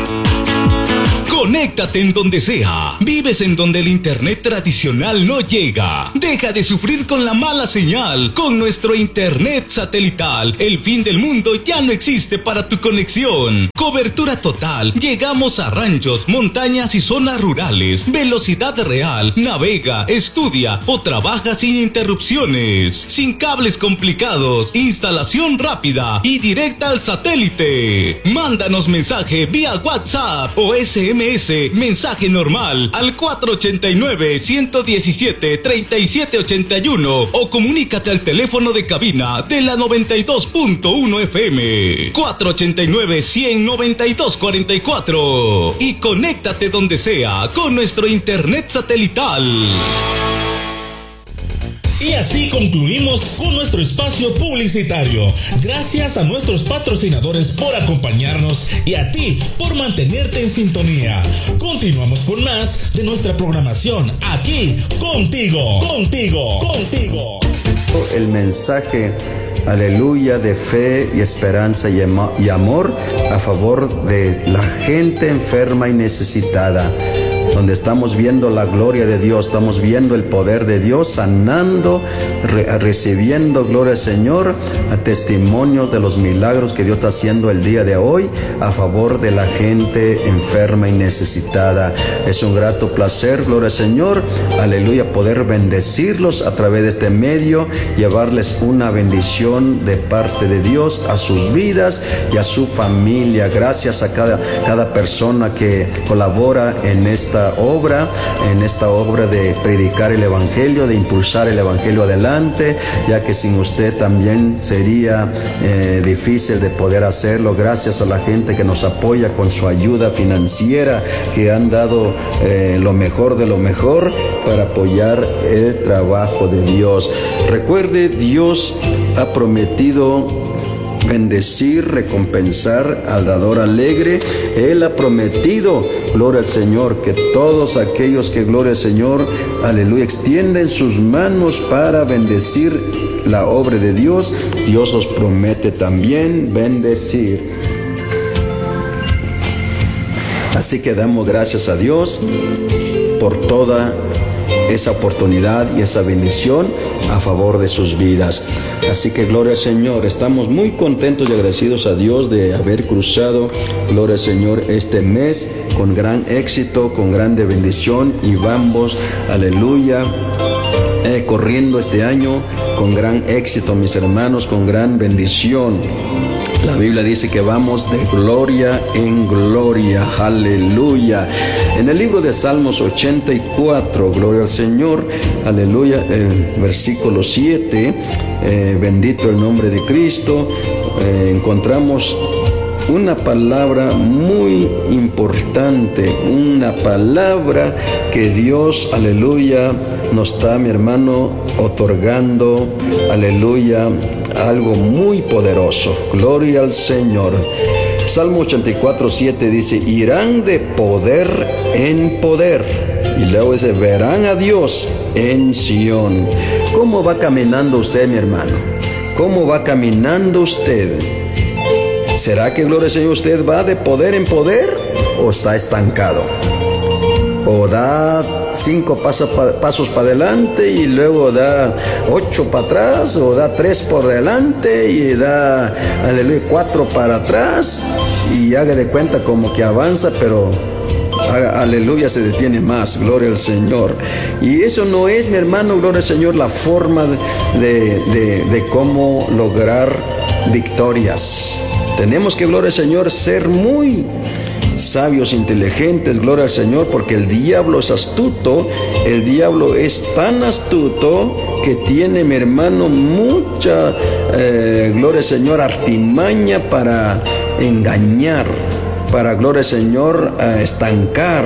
Conéctate en donde sea. Vives en donde el internet tradicional no llega. Deja de sufrir con la mala señal. Con nuestro internet satelital, el fin del mundo ya no existe para tu conexión. Cobertura total. Llegamos a ranchos, montañas y zonas rurales. Velocidad real. Navega, estudia o trabaja sin interrupciones. Sin cables complicados. Instalación rápida y directa al satélite. Mándanos mensaje vía WhatsApp o SMS. Mensaje normal al 489-117-3781 o comunícate al teléfono de cabina de la 92.1 FM 489-100-9244 y conéctate donde sea con nuestro internet satelital. Y así concluimos con nuestro espacio publicitario. Gracias a nuestros patrocinadores por acompañarnos y a ti por mantenerte en sintonía. Continuamos con más de nuestra programación aquí contigo. El mensaje, aleluya, de fe y esperanza y amor a favor de la gente enferma y necesitada, donde estamos viendo la gloria de Dios, estamos viendo el poder de Dios sanando, recibiendo, gloria al Señor, a testimonios de los milagros que Dios está haciendo el día de hoy a favor de la gente enferma y necesitada. Es un grato placer, gloria al Señor, aleluya, poder bendecirlos a través de este medio, llevarles una bendición de parte de Dios a sus vidas y a su familia. Gracias a cada persona que colabora en esta obra de predicar el Evangelio, de impulsar el Evangelio adelante, ya que sin usted también sería difícil de poder hacerlo. Gracias a la gente que nos apoya con su ayuda financiera, que han dado lo mejor de lo mejor para apoyar el trabajo de Dios. Recuerde, Dios ha prometido bendecir, recompensar al dador alegre. Él ha prometido, gloria al Señor, que todos aquellos que, gloria al Señor, aleluya, extienden sus manos para bendecir la obra de Dios, Dios los promete también bendecir. Así que damos gracias a Dios por toda esa oportunidad y esa bendición a favor de sus vidas. Así que gloria al Señor, estamos muy contentos y agradecidos a Dios de haber cruzado, gloria al Señor, este mes con gran éxito, con grande bendición, y vamos, aleluya, corriendo este año con gran éxito, mis hermanos, con gran bendición. La Biblia dice que vamos de gloria en gloria, aleluya. En el libro de Salmos 84, gloria al Señor, aleluya, el versículo 7, bendito el nombre de Cristo, encontramos una palabra muy importante, una palabra que Dios, aleluya, nos está, mi hermano, otorgando, aleluya, algo muy poderoso. Gloria al Señor. Salmo 84:7 dice: irán de poder en poder. Y luego dice: verán a Dios en Sión. ¿Cómo va caminando usted, mi hermano? ¿Cómo va caminando usted? ¿Será que, gloria al Señor, usted va de poder en poder o está estancado? ¿O da 5 pasos para adelante y luego da 8 para atrás? ¿O da 3 por delante y da, aleluya, 4 para atrás? Y haga de cuenta como que avanza, pero aleluya, se detiene más. Gloria al Señor. Y eso no es, mi hermano, gloria al Señor, la forma de cómo lograr victorias. Tenemos que, gloria al Señor, ser muy sabios, inteligentes, gloria al Señor, porque el diablo es astuto. El diablo es tan astuto que tiene, mi hermano, mucha, gloria al Señor, artimaña para engañar, para, gloria al Señor, estancar.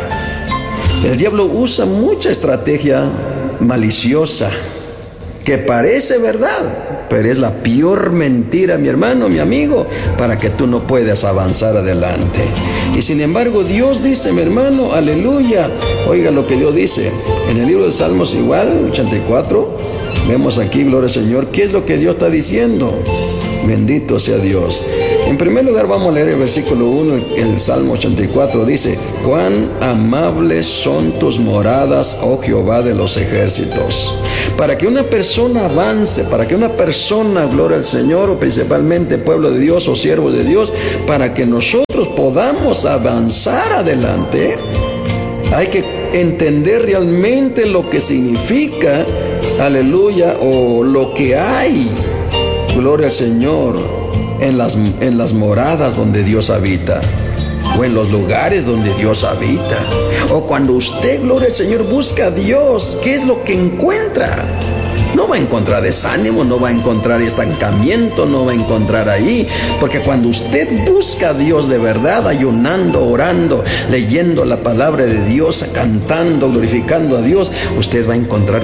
El diablo usa mucha estrategia maliciosa que parece verdad, pero es la peor mentira, mi hermano, mi amigo, para que tú no puedas avanzar adelante. Y sin embargo, Dios dice, mi hermano, aleluya, oiga lo que Dios dice en el libro de Salmos, igual, 84, vemos aquí, gloria al Señor, ¿qué es lo que Dios está diciendo? Bendito sea Dios. En primer lugar vamos a leer el versículo 1, el Salmo 84 dice: cuán amables son tus moradas, oh Jehová de los ejércitos. Para que una persona avance, para que una persona, gloria al Señor, o principalmente pueblo de Dios o siervos de Dios, para que nosotros podamos avanzar adelante, hay que entender realmente lo que significa, aleluya, o lo que hay, gloria al Señor, en las moradas donde Dios habita, o en los lugares donde Dios habita, o cuando usted, gloria al Señor, busca a Dios, ¿qué es lo que encuentra? No va a encontrar desánimo, no va a encontrar estancamiento, no va a encontrar ahí, porque cuando usted busca a Dios de verdad, ayunando, orando, leyendo la palabra de Dios, cantando, glorificando a Dios, usted va a encontrar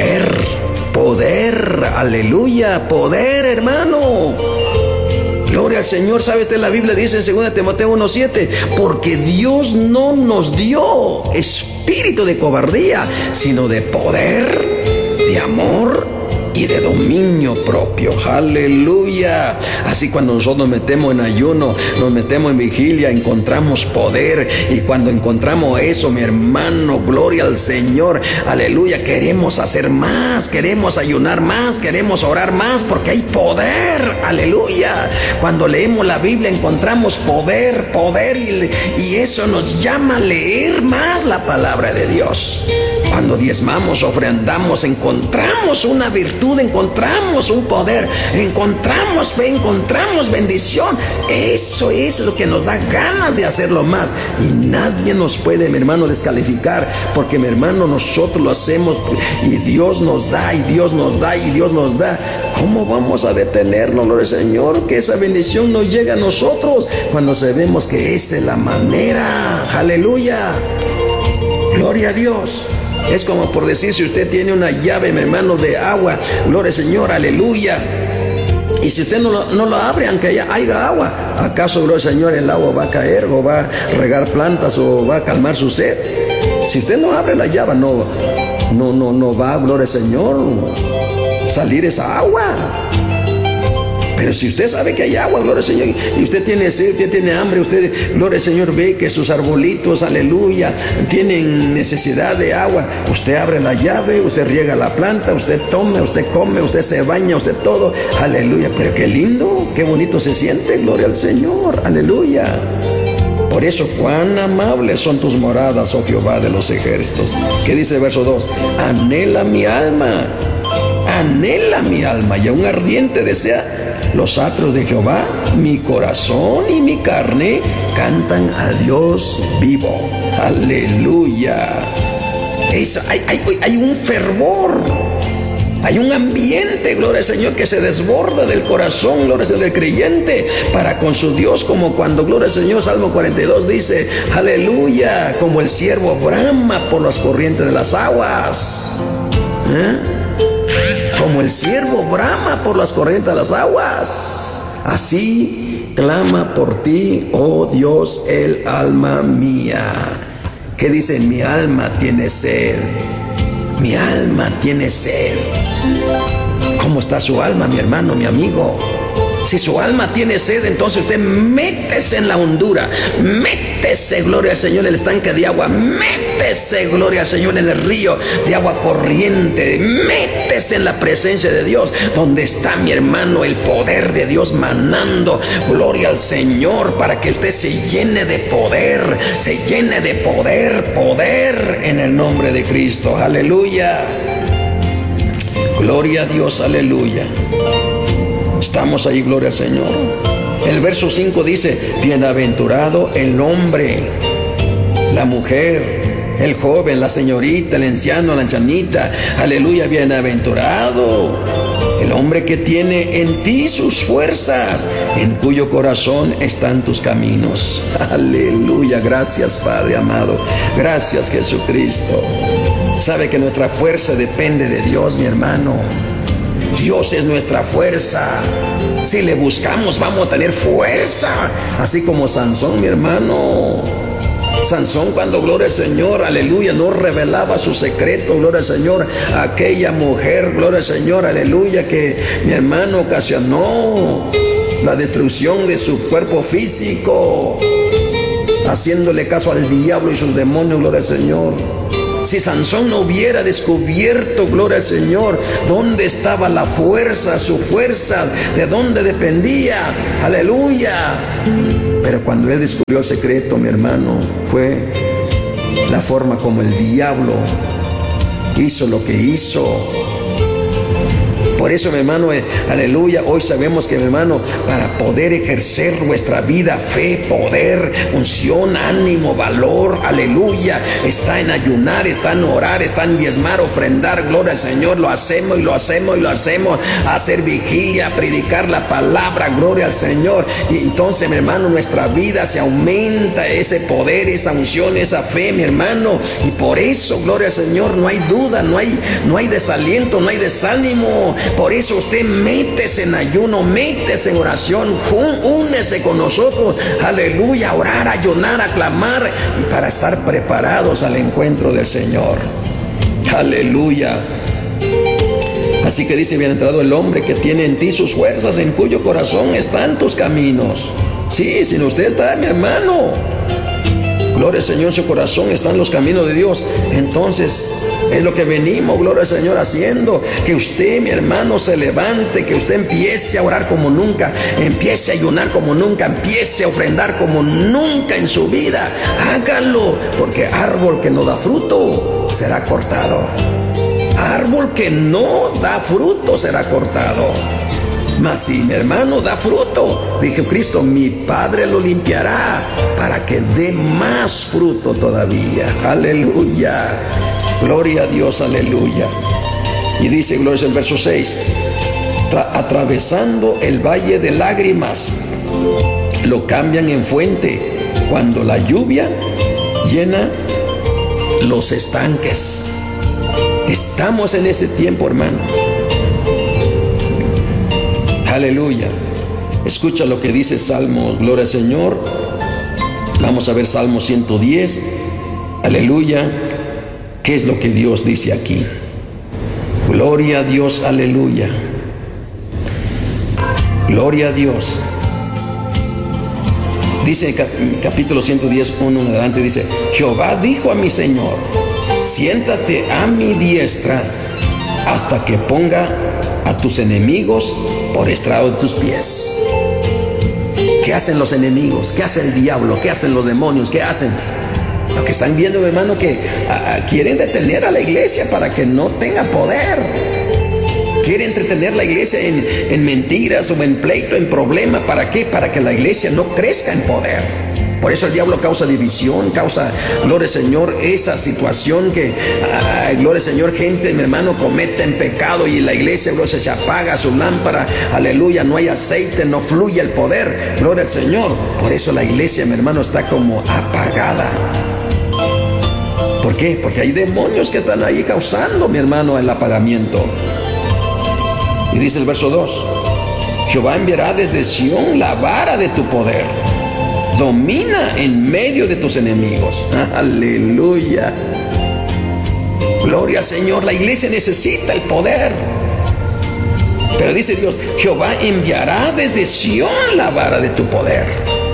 poder, aleluya, poder, hermano. Gloria al Señor. ¿Sabe usted? La Biblia dice en 2 Timoteo 1:7, porque Dios no nos dio espíritu de cobardía, sino de poder, de amor y de dominio propio. Aleluya. Así cuando nosotros nos metemos en ayuno, nos metemos en vigilia, encontramos poder, y cuando encontramos eso, mi hermano, gloria al Señor, aleluya, queremos hacer más, queremos ayunar más, queremos orar más, porque hay poder, aleluya. Cuando leemos la Biblia encontramos poder, y eso nos llama a leer más la palabra de Dios. Cuando diezmamos, ofrendamos, encontramos una virtud, encontramos un poder, encontramos fe, encontramos bendición. Eso es lo que nos da ganas de hacerlo más. Y nadie nos puede, mi hermano, descalificar, porque, mi hermano, nosotros lo hacemos y Dios nos da, y Dios nos da, y Dios nos da. ¿Cómo vamos a detenernos, gloria al Señor? Que esa bendición nos llegue a nosotros cuando sabemos que esa es la manera. Aleluya. Gloria a Dios. Es como por decir, si usted tiene una llave, mi hermano, de agua, gloria al Señor, aleluya, y si usted no lo abre, aunque haya agua, ¿acaso, gloria al Señor, el agua va a caer, o va a regar plantas, o va a calmar su sed? Si usted no abre la llave, no va, gloria al Señor, salir esa agua. Pero si usted sabe que hay agua, gloria al Señor, y usted tiene sed, usted tiene hambre, usted, gloria al Señor, ve que sus arbolitos, aleluya, tienen necesidad de agua, usted abre la llave, usted riega la planta, usted toma, usted come, usted se baña, usted todo, aleluya. Pero qué lindo, qué bonito se siente, gloria al Señor, aleluya. Por eso, cuán amables son tus moradas, oh Jehová de los ejércitos. ¿Qué dice el verso 2? Anhela mi alma, y aún ardiente desea los atrios de Jehová. Mi corazón y mi carne cantan a Dios vivo. Aleluya. Eso, hay un fervor, hay un ambiente, gloria al Señor, que se desborda del corazón, gloria al Señor, del creyente para con su Dios, como cuando, gloria al Señor, Salmo 42 dice, aleluya, como el siervo brama por las corrientes de las aguas. Como el siervo brama por las corrientes de las aguas, así clama por ti, oh Dios, el alma mía. ¿Qué dice? Mi alma tiene sed. Mi alma tiene sed. ¿Cómo está su alma, mi hermano, mi amigo? Si su alma tiene sed, entonces usted métese en la hondura, métese, gloria al Señor, en el estanque de agua, métese, gloria al Señor, en el río de agua corriente, métese en la presencia de Dios, donde está, mi hermano, el poder de Dios manando, gloria al Señor, para que usted se llene de poder, poder en el nombre de Cristo. Aleluya. Gloria a Dios, aleluya. Estamos ahí, gloria al Señor. El verso 5 dice, bienaventurado el hombre, la mujer, el joven, la señorita, el anciano, la ancianita, aleluya, bienaventurado el hombre que tiene en ti sus fuerzas, en cuyo corazón están tus caminos. Aleluya, gracias Padre amado, gracias Jesucristo. Sabe que nuestra fuerza depende de Dios, mi hermano. Dios es nuestra fuerza. Si le buscamos, vamos a tener fuerza. Así como Sansón, mi hermano. Sansón, cuando, gloria al Señor, aleluya, no revelaba su secreto, gloria al Señor, a aquella mujer, gloria al Señor, aleluya, que mi hermano ocasionó la destrucción de su cuerpo físico, haciéndole caso al diablo y sus demonios, gloria al Señor. Si Sansón no hubiera descubierto, gloria al Señor, dónde estaba la fuerza, su fuerza, de dónde dependía, aleluya. Pero cuando él descubrió el secreto, mi hermano, fue la forma como el diablo hizo lo que hizo. Por eso, mi hermano, aleluya, hoy sabemos que, mi hermano, para poder ejercer nuestra vida, fe, poder, unción, ánimo, valor, aleluya, está en ayunar, está en orar, está en diezmar, ofrendar, gloria al Señor. Lo hacemos y lo hacemos y lo hacemos, hacer vigilia, predicar la palabra, gloria al Señor. Y entonces, mi hermano, nuestra vida se aumenta, ese poder, esa unción, esa fe, mi hermano. Y por eso, gloria al Señor, no hay duda, no hay desaliento, no hay desánimo. Por eso usted métese en ayuno, métese en oración, únese con nosotros, aleluya, a orar, a ayunar, a clamar, y para estar preparados al encuentro del Señor, aleluya. Así que dice: bienaventurado el hombre que tiene en ti sus fuerzas, en cuyo corazón están tus caminos. Sí, sin usted está, mi hermano, gloria al Señor, en su corazón están los caminos de Dios. Entonces es lo que venimos, gloria al Señor, haciendo. Que usted, mi hermano, se levante, que usted empiece a orar como nunca, empiece a ayunar como nunca, empiece a ofrendar como nunca en su vida. Hágalo, porque árbol que no da fruto será cortado. Árbol que no da fruto será cortado. Mas si mi hermano da fruto, dijo Cristo, mi Padre lo limpiará para que dé más fruto todavía. Aleluya. Gloria a Dios, aleluya. Y dice, gloria al verso 6, atravesando el valle de lágrimas, lo cambian en fuente cuando la lluvia llena los estanques. Estamos en ese tiempo, hermano. Aleluya. Escucha lo que dice Salmo, gloria al Señor. Vamos a ver Salmo 110. Aleluya. ¿Qué es lo que Dios dice aquí? Gloria a Dios, aleluya. Gloria a Dios. Dice capítulo 110, 1 en adelante, dice: Jehová dijo a mi Señor, siéntate a mi diestra hasta que ponga a tus enemigos por estrado de tus pies. ¿Qué hacen los enemigos? ¿Qué hace el diablo? ¿Qué hacen los demonios? ¿Qué hacen? Lo que están viendo, hermano, que quieren detener a la iglesia para que no tenga poder. Quieren entretener la iglesia en mentiras o en pleito, en problema. ¿Para qué? Para que la iglesia no crezca en poder. Por eso el diablo causa división, causa, gloria al Señor, esa situación que, gloria al Señor, gente, mi hermano, comete en pecado y la iglesia, gloria, se apaga su lámpara, aleluya, no hay aceite, no fluye el poder, gloria al Señor. Por eso la iglesia, mi hermano, está como apagada. ¿Por qué? Porque hay demonios que están ahí causando, mi hermano, el apagamiento. Y dice el verso 2, Jehová enviará desde Sión la vara de tu poder. Domina en medio de tus enemigos. Aleluya. Gloria al Señor. La iglesia necesita el poder. Pero dice Dios, Jehová enviará desde Sión la vara de tu poder.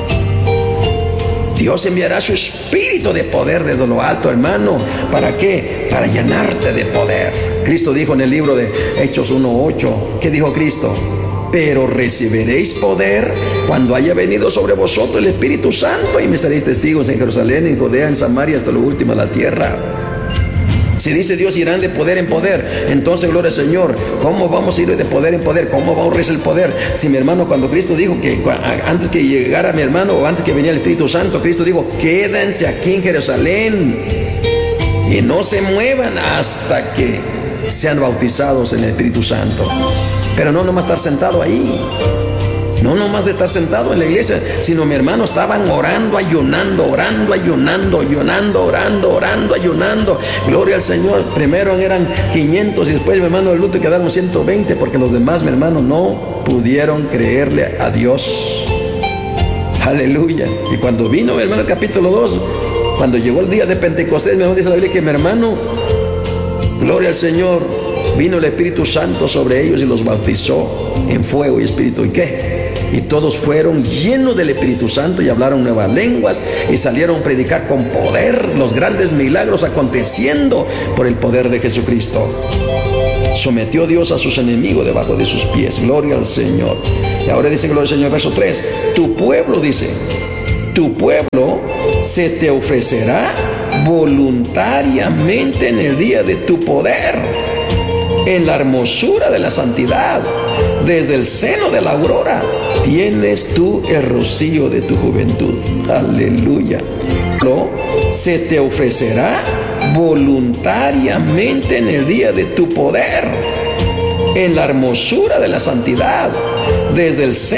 Dios enviará su espíritu de poder desde lo alto, hermano. ¿Para qué? Para llenarte de poder. Cristo dijo en el libro de Hechos 1:8, ¿qué dijo Cristo? Pero recibiréis poder cuando haya venido sobre vosotros el Espíritu Santo, y me seréis testigos en Jerusalén, en Judea, en Samaria, hasta lo último de la tierra. Si dice Dios, irán de poder en poder, entonces, gloria al Señor, ¿cómo vamos a ir de poder en poder? ¿Cómo va a honrarse el poder? Si, mi hermano, cuando Cristo dijo que antes que llegara mi hermano, o antes que venía el Espíritu Santo, Cristo dijo, quédense aquí en Jerusalén y no se muevan hasta que sean bautizados en el Espíritu Santo. Pero no nomás estar sentado ahí, no nomás de estar sentado en la iglesia, sino, mi hermano, estaban orando, ayunando, orando, ayunando, ayunando, orando, orando, ayunando. Gloria al Señor. Primero eran 500 y después, mi hermano, del luto quedaron 120, porque los demás, mi hermano, no pudieron creerle a Dios. Aleluya. Y cuando vino, mi hermano, el capítulo 2, cuando llegó el día de Pentecostés, mi hermano, dice la Biblia que, mi hermano, gloria al Señor, vino el Espíritu Santo sobre ellos y los bautizó en fuego y espíritu. ¿Y qué? Y todos fueron llenos del Espíritu Santo y hablaron nuevas lenguas y salieron a predicar con poder los grandes milagros aconteciendo por el poder de Jesucristo. Sometió Dios a sus enemigos debajo de sus pies. Gloria al Señor. Y ahora dice, gloria al Señor, verso 3. Tu pueblo, dice, tu pueblo se te ofrecerá voluntariamente en el día de tu poder, en la hermosura de la santidad. Desde el seno de la aurora tienes tú el rocío de tu juventud. Aleluya. Se te ofrecerá voluntariamente en el día de tu poder, en la hermosura de la santidad. Desde el seno